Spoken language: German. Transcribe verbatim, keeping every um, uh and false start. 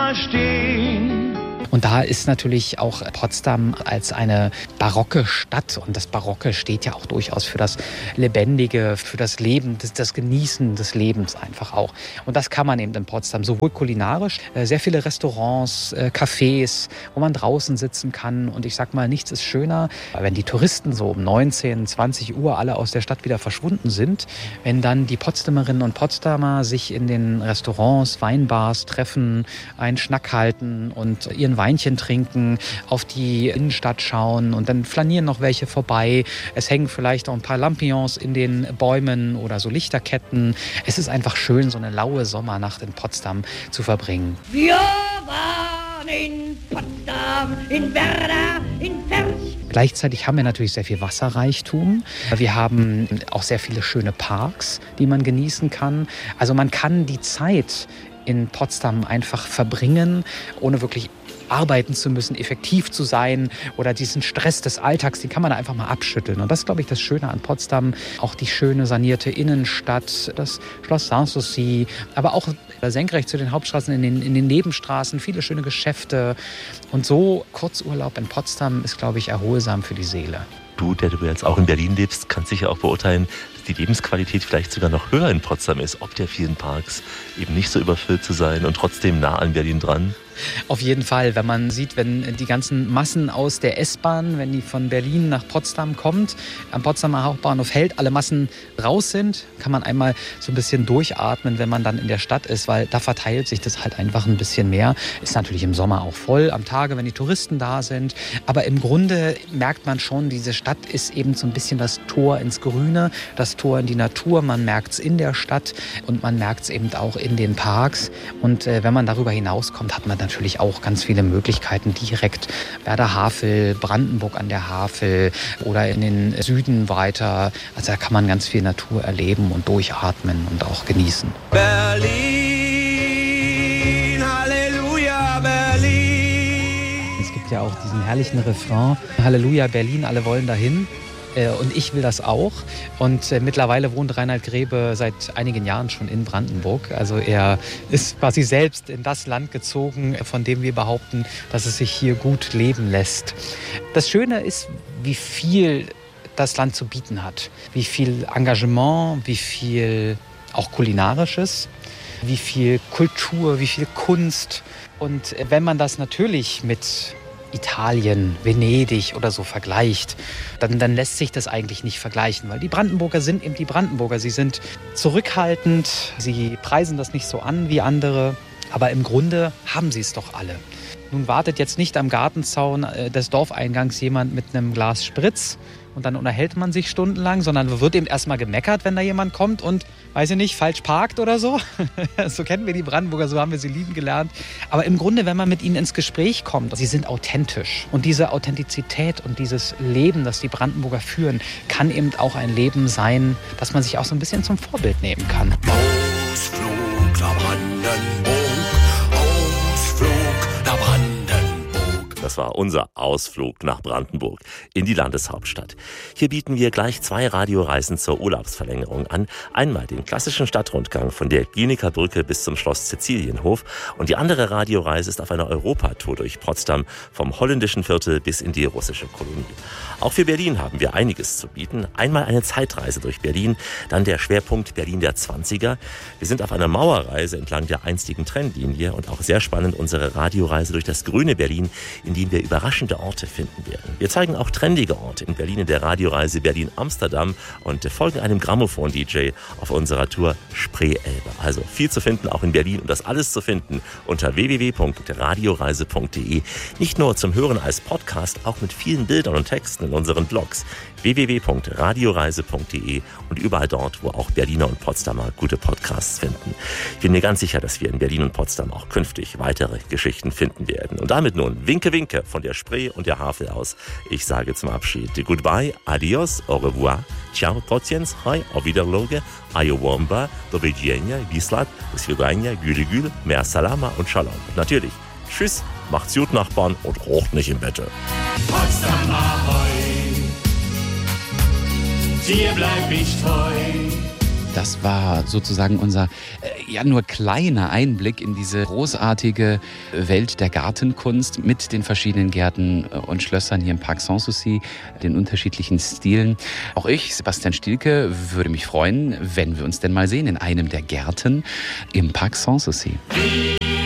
immer stehen. Und da ist natürlich auch Potsdam als eine barocke Stadt. Und das Barocke steht ja auch durchaus für das Lebendige, für das Leben, das, das Genießen des Lebens einfach auch. Und das kann man eben in Potsdam, sowohl kulinarisch, sehr viele Restaurants, Cafés, wo man draußen sitzen kann. Und ich sag mal, nichts ist schöner, wenn die Touristen so um neunzehn, zwanzig Uhr alle aus der Stadt wieder verschwunden sind, wenn dann die Potsdamerinnen und Potsdamer sich in den Restaurants, Weinbars treffen, einen Schnack halten und ihren Weinchen trinken, auf die Innenstadt schauen und dann flanieren noch welche vorbei. Es hängen vielleicht auch ein paar Lampions in den Bäumen oder so Lichterketten. Es ist einfach schön, so eine laue Sommernacht in Potsdam zu verbringen. Wir waren in Potsdam, in Werder, in Ferch. Gleichzeitig haben wir natürlich sehr viel Wasserreichtum. Wir haben auch sehr viele schöne Parks, die man genießen kann. Also man kann die Zeit in Potsdam einfach verbringen, ohne wirklich arbeiten zu müssen, effektiv zu sein oder diesen Stress des Alltags, den kann man da einfach mal abschütteln. Und das ist, glaube ich, das Schöne an Potsdam. Auch die schöne, sanierte Innenstadt, das Schloss Sanssouci, aber auch senkrecht zu den Hauptstraßen, in den, in den Nebenstraßen, viele schöne Geschäfte. Und so Kurzurlaub in Potsdam ist, glaube ich, erholsam für die Seele. Du, der du jetzt auch in Berlin lebst, kannst sicher auch beurteilen, dass die Lebensqualität vielleicht sogar noch höher in Potsdam ist, ob der vielen Parks, eben nicht so überfüllt zu sein und trotzdem nah an Berlin dran. Auf jeden Fall, wenn man sieht, wenn die ganzen Massen aus der S-Bahn, wenn die von Berlin nach Potsdam kommt, am Potsdamer Hauptbahnhof hält, alle Massen raus sind, kann man einmal so ein bisschen durchatmen, wenn man dann in der Stadt ist, weil da verteilt sich das halt einfach ein bisschen mehr. Ist natürlich im Sommer auch voll, am Tage, wenn die Touristen da sind. Aber im Grunde merkt man schon, diese Stadt ist eben so ein bisschen das Tor ins Grüne, das Tor in die Natur. Man merkt es in der Stadt und man merkt es eben auch in den Parks. Und äh, wenn man darüber hinauskommt, hat man dann natürlich auch ganz viele Möglichkeiten direkt. Werder Havel, Brandenburg an der Havel oder in den Süden weiter. Also da kann man ganz viel Natur erleben und durchatmen und auch genießen. Berlin, Halleluja, Berlin. Es gibt ja auch diesen herrlichen Refrain, Halleluja, Berlin, alle wollen dahin. Und ich will das auch. Und mittlerweile wohnt Reinhard Grebe seit einigen Jahren schon in Brandenburg. Also er ist quasi selbst in das Land gezogen, von dem wir behaupten, dass es sich hier gut leben lässt. Das Schöne ist, wie viel das Land zu bieten hat. Wie viel Engagement, wie viel auch Kulinarisches, wie viel Kultur, wie viel Kunst. Und wenn man das natürlich mit Italien, Venedig oder so vergleicht, dann, dann lässt sich das eigentlich nicht vergleichen, weil die Brandenburger sind eben die Brandenburger. Sie sind zurückhaltend, sie preisen das nicht so an wie andere, aber im Grunde haben sie es doch alle. Nun wartet jetzt nicht am Gartenzaun des Dorfeingangs jemand mit einem Glas Spritz und dann unterhält man sich stundenlang, sondern wird eben erstmal gemeckert, wenn da jemand kommt und, weiß ich nicht, falsch parkt oder so. So kennen wir die Brandenburger, so haben wir sie lieben gelernt. Aber im Grunde, wenn man mit ihnen ins Gespräch kommt, sie sind authentisch. Und diese Authentizität und dieses Leben, das die Brandenburger führen, kann eben auch ein Leben sein, das man sich auch so ein bisschen zum Vorbild nehmen kann. Ausflug nach Brandenburg, Ausflug nach Brandenburg. Das war unser Ausflug nach Brandenburg in die Landeshauptstadt. Hier bieten wir gleich zwei Radioreisen zur Urlaubsverlängerung an. Einmal den klassischen Stadtrundgang von der Glienicke Brücke bis zum Schloss Sizilienhof. Und die andere Radioreise ist auf einer Europatour durch Potsdam vom holländischen Viertel bis in die russische Kolonie. Auch für Berlin haben wir einiges zu bieten. Einmal eine Zeitreise durch Berlin, dann der Schwerpunkt Berlin der zwanziger. Wir sind auf einer Mauerreise entlang der einstigen Trennlinie und auch sehr spannend unsere Radioreise durch das grüne Berlin, in dem wir überraschende Orte finden werden. Wir zeigen auch trendige Orte in Berlin in der Radioreise Berlin-Amsterdam und folgen einem Grammophon-D J auf unserer Tour Spree-Elbe. Also viel zu finden auch in Berlin und das alles zu finden unter w w w punkt radioreise punkt d e. Nicht nur zum Hören als Podcast, auch mit vielen Bildern und Texten in unseren Blogs w w w punkt radioreise punkt d e und überall dort, wo auch Berliner und Potsdamer gute Podcasts finden. Ich bin mir ganz sicher, dass wir in Berlin und Potsdam auch künftig weitere Geschichten finden werden. Und damit nun Winke, Winke von der Spree und der Havel aus. Ich sage zum Abschied Goodbye, adios, au revoir, ciao, Potiens, hi, auf Wiederloge, Ayowomba, do widzenia, Gislat, do svidania, Gül Gül, mehr Salama und Shalom. Und natürlich, tschüss, macht's gut, Nachbarn, und rocht nicht im Bette. Potsdam Ahoi, dir bleib ich treu. Das war sozusagen unser äh, ja nur kleiner Einblick in diese großartige Welt der Gartenkunst mit den verschiedenen Gärten und Schlössern hier im Park Sanssouci, den unterschiedlichen Stilen. Auch ich, Sebastian Stielke, würde mich freuen, wenn wir uns denn mal sehen in einem der Gärten im Park Sanssouci.